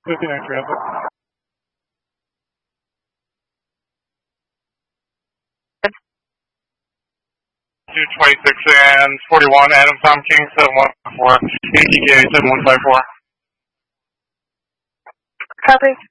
59 transit. 226 and 41, Adam Tom King 714, ATK 7154. Copy.